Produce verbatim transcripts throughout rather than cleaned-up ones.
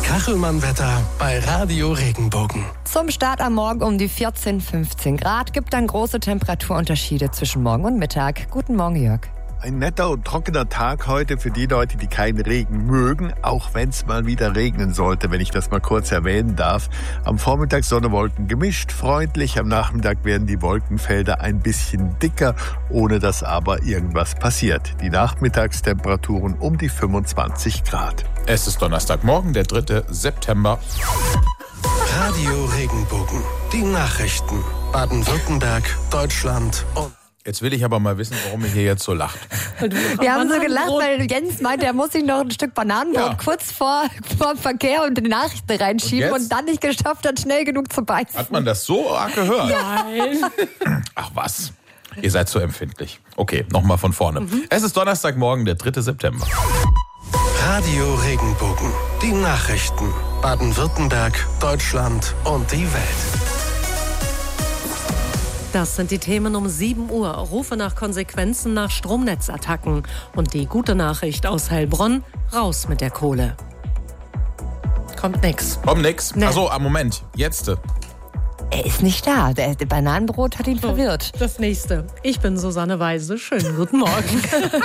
Kachelmann-Wetter bei Radio Regenbogen. Zum Start am Morgen um die vierzehn, fünfzehn Grad. Gibt dann große Temperaturunterschiede zwischen Morgen und Mittag. Guten Morgen, Jörg. Ein netter und trockener Tag heute für die Leute, die keinen Regen mögen, auch wenn es mal wieder regnen sollte, wenn ich das mal kurz erwähnen darf. Am Vormittag Sonne, Wolken gemischt, freundlich. Am Nachmittag werden die Wolkenfelder ein bisschen dicker, ohne dass aber irgendwas passiert. Die Nachmittagstemperaturen um die fünfundzwanzig Grad. Es ist Donnerstagmorgen, der dritte September. Radio Regenbogen. Die Nachrichten. Baden-Württemberg, Deutschland und... Jetzt will ich aber mal wissen, warum ihr hier jetzt so lacht. Wir haben so gelacht, weil Jens meinte, er muss sich noch ein Stück Bananenbrot Ja. kurz vor, vor dem Verkehr und die Nachrichten reinschieben Und und, jetzt? dann nicht geschafft hat, schnell genug zu beißen. Hat man das so arg gehört? Nein. Ach was, ihr seid so empfindlich. Okay, nochmal von vorne. Mhm. Es ist Donnerstagmorgen, der dritte September. Radio Regenbogen. Die Nachrichten. Baden-Württemberg, Deutschland und die Welt. Das sind die Themen um sieben Uhr. Rufe nach Konsequenzen nach Stromnetzattacken. Und die gute Nachricht aus Heilbronn, raus mit der Kohle. Kommt nix. Komm, nix. Nee. Achso, am Moment, jetzt. Er ist nicht da. Der, der Bananenbrot hat ihn verwirrt. Das nächste. Ich bin Susanne Weise. Schönen guten Morgen.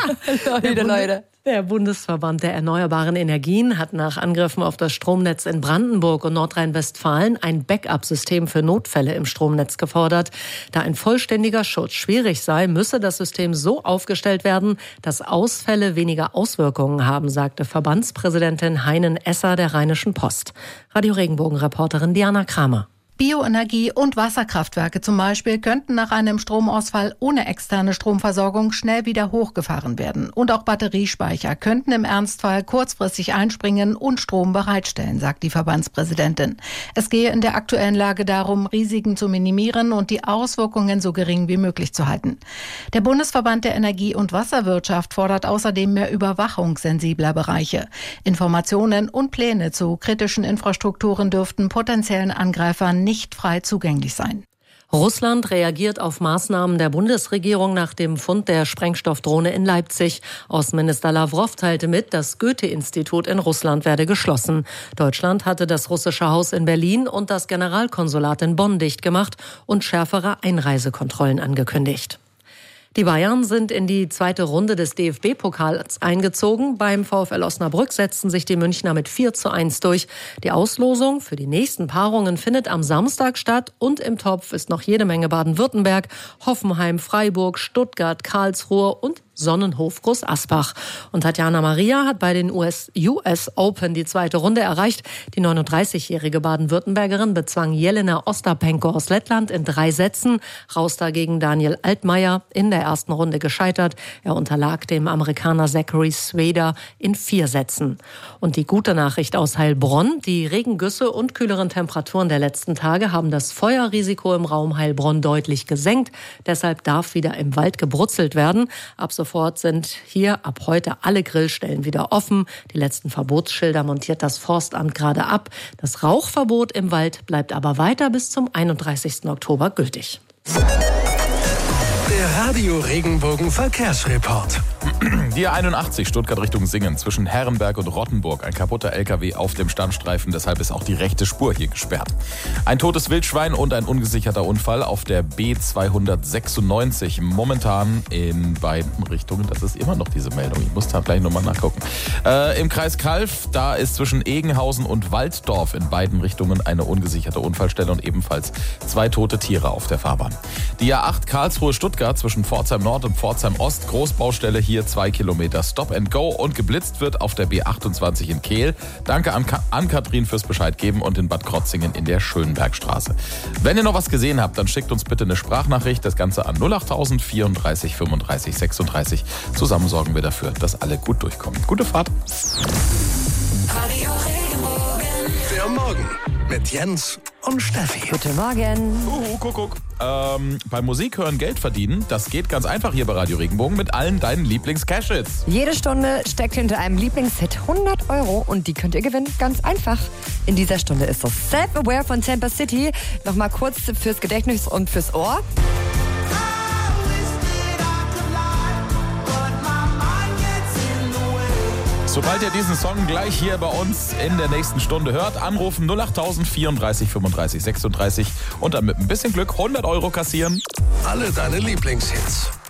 Leute, Leute. Der Bundesverband der Erneuerbaren Energien hat nach Angriffen auf das Stromnetz in Brandenburg und Nordrhein-Westfalen ein Backup-System für Notfälle im Stromnetz gefordert. Da ein vollständiger Schutz schwierig sei, müsse das System so aufgestellt werden, dass Ausfälle weniger Auswirkungen haben, sagte Verbandspräsidentin Heinen Esser der Rheinischen Post. Radio Regenbogen-Reporterin Diana Kramer. Bioenergie- und Wasserkraftwerke zum Beispiel könnten nach einem Stromausfall ohne externe Stromversorgung schnell wieder hochgefahren werden. Und auch Batteriespeicher könnten im Ernstfall kurzfristig einspringen und Strom bereitstellen, sagt die Verbandspräsidentin. Es gehe in der aktuellen Lage darum, Risiken zu minimieren und die Auswirkungen so gering wie möglich zu halten. Der Bundesverband der Energie- und Wasserwirtschaft fordert außerdem mehr Überwachung sensibler Bereiche. Informationen und Pläne zu kritischen Infrastrukturen dürften potenziellen Angreifern nicht nicht frei zugänglich sein. Russland reagiert auf Maßnahmen der Bundesregierung nach dem Fund der Sprengstoffdrohne in Leipzig. Außenminister Lawrow teilte mit, das Goethe-Institut in Russland werde geschlossen. Deutschland hatte das russische Haus in Berlin und das Generalkonsulat in Bonn dicht gemacht und schärfere Einreisekontrollen angekündigt. Die Bayern sind in die zweite Runde des D F B-Pokals eingezogen. Beim VfL Osnabrück setzten sich die Münchner mit vier zu eins durch. Die Auslosung für die nächsten Paarungen findet am Samstag statt und im Topf ist noch jede Menge Baden-Württemberg, Hoffenheim, Freiburg, Stuttgart, Karlsruhe und Sonnenhof Groß Asbach. Und Tatjana Maria hat bei den U S Open die zweite Runde erreicht. Die neununddreißigjährige Baden-Württembergerin bezwang Jelena Ostapenko aus Lettland in drei Sätzen. Raus dagegen Daniel Altmaier, in der ersten Runde gescheitert. Er unterlag dem Amerikaner Zachary Swader in vier Sätzen. Und die gute Nachricht aus Heilbronn: Die Regengüsse und kühleren Temperaturen der letzten Tage haben das Feuerrisiko im Raum Heilbronn deutlich gesenkt. Deshalb darf wieder im Wald gebrutzelt werden. Ab sofort sind hier ab heute alle Grillstellen wieder offen. Die letzten Verbotsschilder montiert das Forstamt gerade ab. Das Rauchverbot im Wald bleibt aber weiter bis zum einunddreißigsten Oktober gültig. Der Radio Regenbogen Verkehrsreport. Die A einundachtzig Stuttgart Richtung Singen zwischen Herrenberg und Rottenburg. Ein kaputter L K W auf dem Standstreifen, deshalb ist auch die rechte Spur hier gesperrt. Ein totes Wildschwein und ein ungesicherter Unfall auf der B zweihundertsechsundneunzig. Momentan in beiden Richtungen. Das ist immer noch diese Meldung. Ich muss da gleich nochmal nachgucken. Äh, Im Kreis Calw, da ist zwischen Egenhausen und Walddorf in beiden Richtungen eine ungesicherte Unfallstelle und ebenfalls zwei tote Tiere auf der Fahrbahn. Die A acht Karlsruhe-Stuttgart zwischen Pforzheim Nord und Pforzheim Ost. Großbaustelle hier zwei Kilometer Stop and Go und geblitzt wird auf der B achtundzwanzig in Kehl. Danke an, Ka- an Katrin fürs Bescheid geben und in Bad Krotzingen in der Schönbergstraße. Wenn ihr noch was gesehen habt, dann schickt uns bitte eine Sprachnachricht. Das Ganze an null achttausend vierunddreißig fünfunddreißig sechsunddreißig. Zusammen sorgen wir dafür, dass alle gut durchkommen. Gute Fahrt. Der Morgen mit Jens und Steffi. Guten Morgen. Uh, guck, guck. Ähm, beim Musik hören Geld verdienen, das geht ganz einfach hier bei Radio Regenbogen mit allen deinen Lieblings-Cash-Hits. Jede Stunde steckt hinter einem Lieblingshit hundert Euro und die könnt ihr gewinnen. Ganz einfach. In dieser Stunde ist das Self-Aware von Tampa City. Nochmal kurz fürs Gedächtnis und fürs Ohr. Sobald ihr diesen Song gleich hier bei uns in der nächsten Stunde hört, anrufen null acht null null vierunddreißig fünfunddreißig sechsunddreißig und dann mit ein bisschen Glück hundert Euro kassieren. Alle deine Lieblingshits